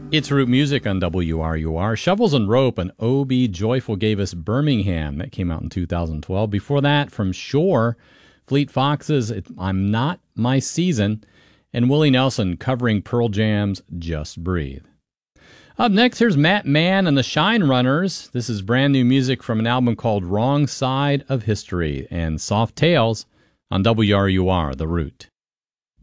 It's Root Music on WRUR. Shovels and Rope and O.B. Joyful gave us Birmingham. That came out in 2012. Before that, from Shore, Fleet Foxes' I'm Not My Season, and Willie Nelson covering Pearl Jam's Just Breathe. Up next, here's Matt Mann and the Shine Runners. This is brand new music from an album called Wrong Side of History and Soft Tales on WRUR, The Root.